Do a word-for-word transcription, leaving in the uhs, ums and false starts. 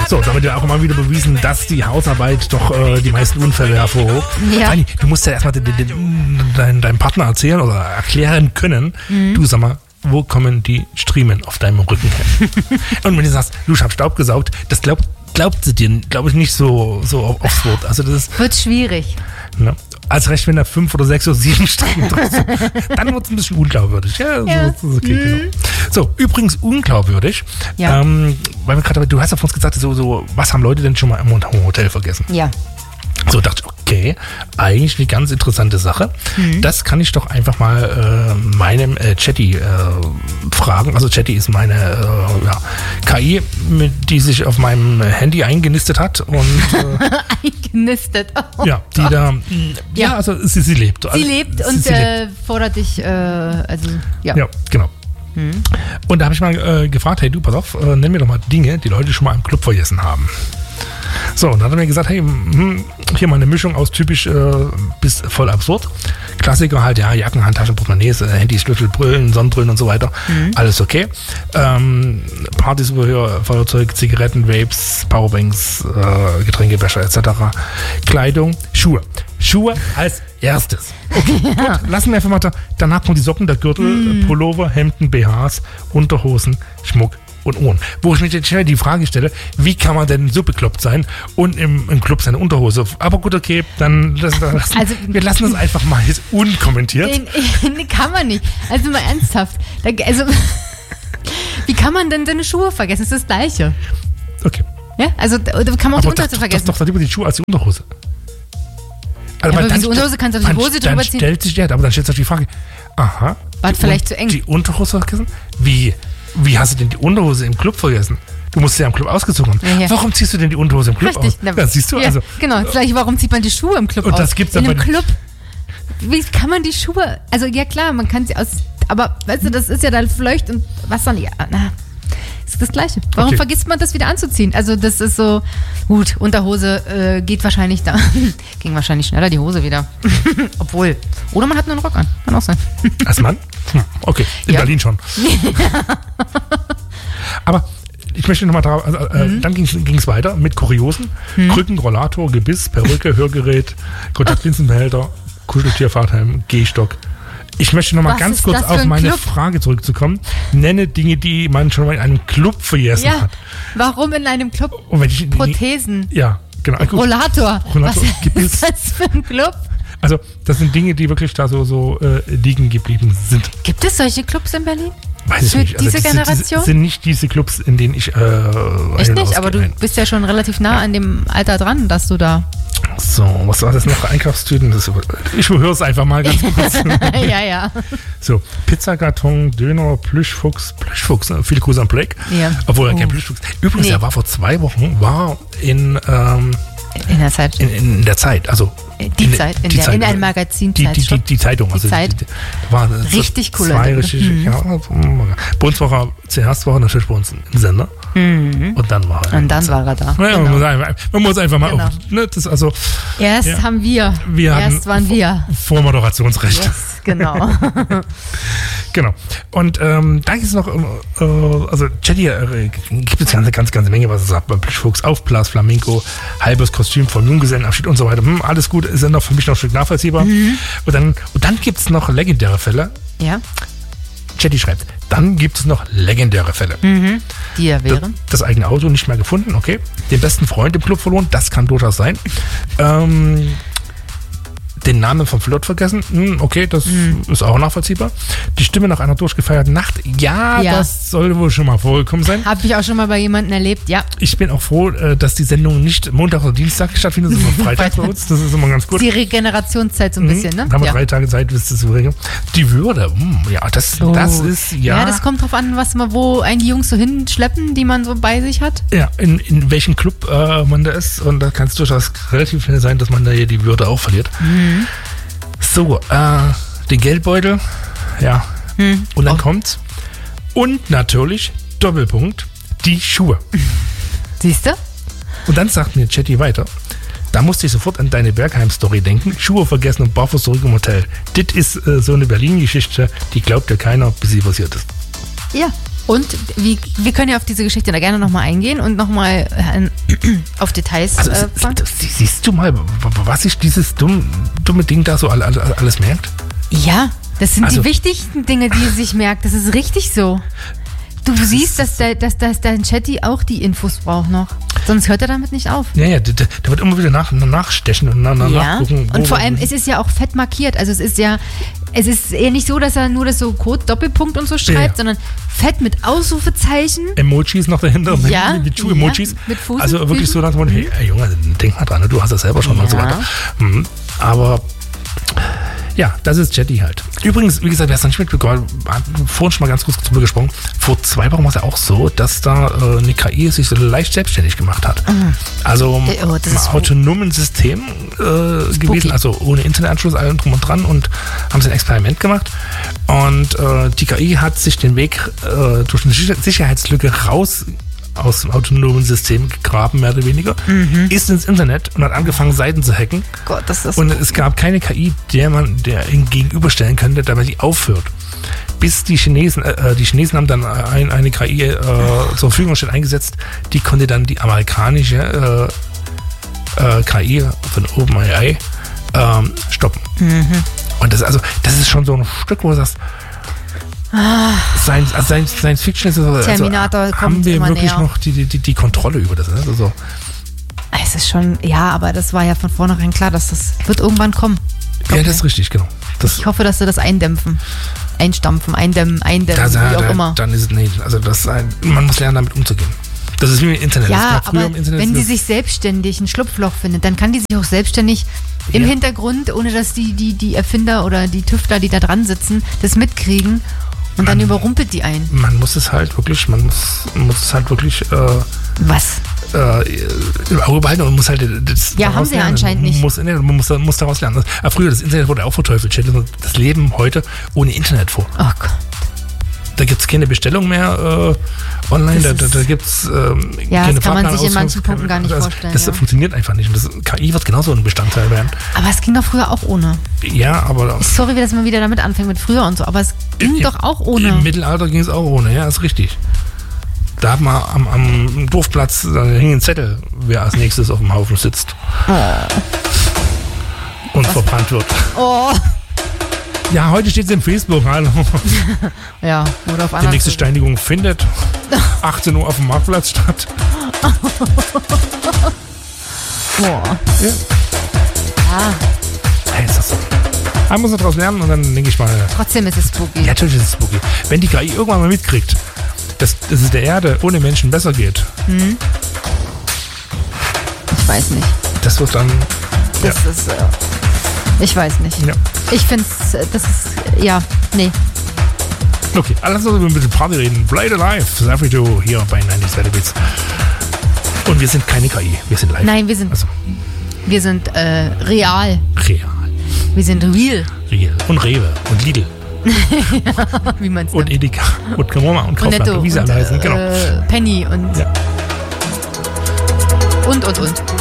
So, damit ja auch immer wieder bewiesen, dass die Hausarbeit doch äh, die meisten Unfälle hervorhobt. Ja. Nein, du musst ja erstmal den, den, den, dein, deinem Partner erzählen oder erklären können, mhm. du sag mal, wo kommen die Striemen auf deinem Rücken her? Und wenn du sagst, du, ich hab Staub gesaugt, das glaubt, glaubt sie dir, glaube ich, nicht so, so aufs Wort. Also das ist, wird schwierig. Ne? Als recht, wenn da fünf oder sechs oder sieben Striemen drin sind, dann wird es ein bisschen unglaubwürdig. Ja, ja. So, so, okay, mhm. genau. So, übrigens unglaubwürdig, ja. ähm, weil wir gerade, du hast ja von uns gesagt, so, so, was haben Leute denn schon mal im Hotel vergessen? Ja. So dachte ich, okay, eigentlich eine ganz interessante Sache. Mhm. Das kann ich doch einfach mal äh, meinem äh, Chatty äh, fragen. Also Chatty ist meine äh, ja, K I, mit, die sich auf meinem Handy eingenistet hat. Und, äh, eingenistet? Oh ja, die Gott. da, ja, ja, also sie, sie lebt. Sie also, lebt sie, und sie äh, lebt. fordert dich, äh, also, ja. Ja, genau. Mhm. Und da habe ich mal äh, gefragt, hey du, pass auf, äh, nenn mir doch mal Dinge, die Leute schon mal im Club vergessen haben. So, und dann hat er mir gesagt, hey, hm, hier mal eine Mischung aus typisch äh, bis voll absurd. Klassiker halt, ja, Jacken, Handtaschen, Portemonnaies, äh, Handys, Schlüssel, Brillen, Sonnenbrillen und so weiter. Mhm. Alles okay. Ähm, Partysüberhör, Feuerzeug, Zigaretten, Vapes, Powerbanks, äh, Getränkebecher et cetera. Kleidung, Schuhe. Schuhe als erstes. Okay, ja. Gut, lassen wir einfach mal da. Danach kommen die Socken, der Gürtel, mhm. Pullover, Hemden, B Hs, Unterhosen, Schmuck und Ohren. Wo ich mir jetzt schnell die Frage stelle, wie kann man denn so bekloppt sein und im, im Club seine Unterhose? Aber gut, okay, dann lassen, lassen, also, wir lassen das einfach mal jetzt unkommentiert. Den, den kann man nicht. Also mal ernsthaft. Da, also, wie kann man denn seine Schuhe vergessen? Das ist das Gleiche. Okay. Ja, also da kann man auch aber die Unterhose das, vergessen. Das ist doch lieber die Schuhe als die Unterhose. Also ja, aber dann, die Unterhose kannst du auf die Hose dann drüber ziehen. Stellt sich, ja, aber dann stellt sich die Frage, aha. War vielleicht zu eng. Die Unterhose vergessen? Wie? Wie hast du denn die Unterhose im Club vergessen? Du musst sie ja im Club ausgezogen haben. Ja, ja. Warum ziehst du denn die Unterhose im Club Richtig, aus? Ja, siehst du? Ja, also, genau, vielleicht warum zieht man die Schuhe im Club und aus? Das gibt's In aber einem Club, wie kann man die Schuhe, also ja klar, man kann sie aus, aber weißt du, das ist ja dann Fleucht und was dann, ja, na, ist das Gleiche. Warum okay. vergisst man das wieder anzuziehen? Also das ist so, gut, Unterhose äh, geht wahrscheinlich da, ging wahrscheinlich schneller die Hose wieder. Obwohl, oder man hat nur einen Rock an, kann auch sein. Als Mann? Hm, okay, in ja. Berlin schon. Aber ich möchte nochmal drauf, also, äh, mhm. dann ging es weiter mit Kuriosen. Mhm. Krücken, Rollator, Gebiss, Perücke, Hörgerät, Kontaktlinsenbehälter, Kuscheltier, Fahrthelm, Gehstock. Ich möchte nochmal ganz kurz auf meine Club? Frage zurückzukommen. Nenne Dinge, die man schon mal in einem Club vergessen ja. hat. Warum in einem Club? Und wenn ich, Prothesen. Ja, genau. Rollator. Rollator. Was Gebiss. Ist das für ein Club? Also, das sind Dinge, die wirklich da so, so äh, liegen geblieben sind. Gibt es solche Clubs in Berlin? Weiß ich für nicht. Also diese diese, Generation? Das sind nicht diese Clubs, in denen ich. Äh, Echt nicht, aber du rein. bist ja schon relativ nah an dem Alter dran, dass du da. So, was war das noch? Einkaufstüten? Das, ich überhöre es einfach mal ganz kurz. ja, ja. So, Pizzakarton, Döner, Plüschfuchs, Plüschfuchs, viele Grüße an Blake. Ja. Obwohl er oh. kein Plüschfuchs. Übrigens, nee. er war vor zwei Wochen, war in. Ähm, in der Zeit. In, in der Zeit, also. Die in, Zeit, in, die der, Zeit, in einem Magazin. Die, die, die, die Zeitung. Also die Zeit. Die, die, war, richtig cool. Zwei richtig, mhm. ja, bei uns war er, zuerst war er natürlich bei uns im Sender. Mhm. Und dann war er. Und dann war er da. Ja, genau. man, muss einfach, man muss einfach mal. Genau. Auf, ne, das also, Erst ja, haben wir. wir Erst waren wir. Vormoderationsrecht. Yes, genau. Genau. Und ähm, da gibt es noch, äh, also Chatty äh, gibt es ja eine ganz, ganze Menge, was er sagt. Plüschfuchs, Aufblas, Flamingo, halbes Kostüm vom Junggesellenabschied und so weiter. Hm, alles gut, ist ja noch für mich noch ein Stück nachvollziehbar. Mhm. Und dann, und dann gibt es noch legendäre Fälle. Ja. Chatty schreibt, dann gibt es noch legendäre Fälle. Mhm. Die ja wären? Das, das eigene Auto nicht mehr gefunden, okay. Den besten Freund im Club verloren, das kann durchaus sein. Ähm, den Namen vom Flirt vergessen, hm, okay, das mhm. ist auch nachvollziehbar. Die Stimme nach einer durchgefeierten Nacht, ja, ja. das soll wohl schon mal vorgekommen sein. Habe ich auch schon mal bei jemandem erlebt, ja. Ich bin auch froh, dass die Sendung nicht Montag oder Dienstag stattfindet, sondern Freitag bei uns. Das ist immer ganz gut. Die Regenerationszeit so ein mhm. bisschen, ne? Da haben wir ja. drei Tage Zeit, bis das so regelt. Die Würde, mh, ja, das, oh. das ist, ja. Ja, das kommt drauf an, was man, wo einen die Jungs so hinschleppen, die man so bei sich hat. Ja, in, in welchem Club äh, man da ist. Und da kann es durchaus relativ schnell sein, dass man da hier die Würde auch verliert. Mhm. So, äh, den Geldbeutel, ja, hm. und dann oh. kommt's. Und natürlich, Doppelpunkt, die Schuhe. Siehst du? Und dann sagt mir Chatty weiter, da musste ich sofort an deine Bergheim-Story denken, Schuhe vergessen und barfuß zurück im Hotel. Das ist äh, so eine Berlin-Geschichte, die glaubt ja keiner, bis sie passiert ist. Ja, Und wie, wir können ja auf diese Geschichte da gerne nochmal eingehen und nochmal äh, auf Details Also, äh, fahren. siehst du mal, was sich dieses dumme, dumme Ding da so alles, alles merkt? Ja, das sind Also, die wichtigsten Dinge, die er sich merkt. Das ist richtig so. Du das siehst, dass, der, dass, dass dein Chatty auch die Infos braucht noch. Sonst hört er damit nicht auf. Ja, ja, der, der wird immer wieder nach, nachstechen und nach, ja. nachgucken. Und vor allem, es ist ja auch fett markiert. Also es ist ja, es ist eher nicht so, dass er nur das so Code, Doppelpunkt und so schreibt, ja. sondern fett mit Ausrufezeichen. Emojis noch dahinter, ja. mit, mit Schuh-Emojis. Ja. Mit Fuß also wirklich so, dass man, hey, hey Junge, denk mal dran, du hast das selber schon ja. und so weiter. Mhm. Aber ja, das ist Chatty halt. Übrigens, wie gesagt, wer es noch nicht mitbekommen hat, vorhin schon mal ganz kurz drüber gesprochen. Vor zwei Wochen war es ja auch so, dass da äh, eine K I sich so leicht selbstständig gemacht hat. Mhm. Also oh, im autonomen System äh, gewesen, also ohne Internetanschluss, allem drum und dran und haben sie ein Experiment gemacht. Und äh, die K I hat sich den Weg äh, durch eine Sicherheitslücke raus aus dem autonomen System gegraben, mehr oder weniger, mhm. ist ins Internet und hat angefangen, Seiten zu hacken. Gott, das ist und es gab keine K I, der man der ihn gegenüberstellen könnte, damit die aufhört. Bis die Chinesen, äh, die Chinesen haben dann ein, eine K I äh, zur Verfügung gestellt, eingesetzt, die konnte dann die amerikanische äh, äh, K I von OpenAI äh, stoppen. Mhm. Und das, also, das ist schon so ein Stück, wo du sagst, Science, also Science, Science Fiction ist also, Terminator also, kommt haben wir immer wirklich näher. noch die, die, die Kontrolle über das. Also so. Es ist schon, ja, aber das war ja von vornherein klar, dass das wird irgendwann kommen. Ja, das ist richtig, genau. Das ich hoffe, dass sie das eindämpfen. Einstampfen, eindämmen, eindämmen, das, wie ja, auch da, immer. Dann ist es nicht. Also das, man muss lernen, damit umzugehen. Das ist wie im Internet. Ja, das früher aber im Internet wenn sie sich selbstständig ein Schlupfloch findet, dann kann die sich auch selbstständig im ja. Hintergrund, ohne dass die, die, die Erfinder oder die Tüftler, die da dran sitzen, das mitkriegen. Und man, dann überrumpelt die ein. Man muss es halt wirklich, man muss, muss es halt wirklich äh, was? Äh, im Auge behalten und muss halt das ja, haben sie ja anscheinend nicht. Muss, man muss, muss daraus lernen. Aber früher, das Internet wurde auch verteufelt. Stell dir das Leben heute ohne Internet vor. Oh Gott. Da gibt es keine Bestellung mehr äh, online, da, da, da gibt es ähm, ja, keine das kann man sich in manchen keine, Punkten gar nicht das, vorstellen. Das ja. funktioniert einfach nicht. Und das K I wird genauso ein Bestandteil werden. Aber es ging doch früher auch ohne. Ja, aber... Sorry, wie das mal wieder damit anfängt mit früher und so, aber es ging im, doch auch ohne. Im Mittelalter ging es auch ohne, ja, ist richtig. Da hat man am, am Dorfplatz, da hing ein Zettel, wer als nächstes auf dem Haufen sitzt. Oh. Und Was? verbrannt wird. Oh. Ja, heute steht es im Facebook, hallo. Ja, oder auf Die nächste Steinigung findet achtzehn Uhr auf dem Marktplatz statt. Boah. Ja. Ah. Hey, ist das so. Man muss daraus lernen und dann denke ich mal... Trotzdem ist es spooky. Ja, natürlich ist es spooky. Wenn die K I irgendwann mal mitkriegt, dass, dass es der Erde ohne Menschen besser geht. Hm. Ich weiß nicht. Das wird dann... Das ja. ist... Äh, ich weiß nicht. Ja. Ich finde es... Das ist... Ja, nee. Okay, alles lass uns über ein bisschen Party reden. Play the Life, Safrito hier bei neunzig Beats. Und wir sind keine K I, wir sind live. Nein, wir sind... Also. Wir sind äh, real. Real. Wir sind real. Real. Und Rewe und Lidl. Ja, wie man es Und Edeka und Kamoma und Kaufland und wie sie alle heißen. Genau. Äh, Penny und... Ja. Und, und, und.